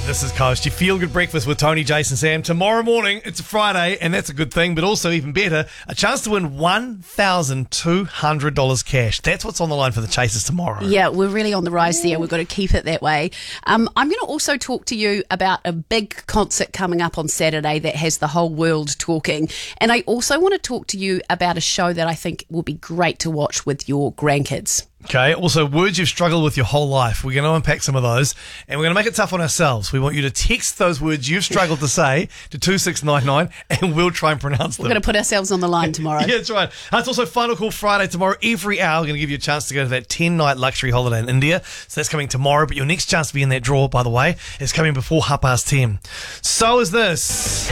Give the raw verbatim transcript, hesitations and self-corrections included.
This is Coast. You feel good breakfast with Tony, Jason, Sam. Tomorrow morning, it's a Friday, and that's a good thing, but also even better, a chance to win one thousand two hundred dollars cash. That's what's on the line for the Chasers tomorrow. Yeah, we're really on the rise there. We've got to keep it that way. Um, I'm going to also talk to you about a big concert coming up on Saturday that has the whole world talking. And I also want to talk to you about a show that I think will be great to watch with your grandkids. Okay, also words you've struggled with your whole life. We're going to unpack some of those, and we're going to make it tough on ourselves. We want you to text those words you've struggled to say to two six nine nine, and we'll try and pronounce them. We're going to put ourselves on the line tomorrow. Yeah, that's right. Uh, it's also Final Call Friday tomorrow. Every hour, we're going to give you a chance to go to that ten-night luxury holiday in India. So that's coming tomorrow, but your next chance to be in that draw, by the way, is coming before half past ten. So is this.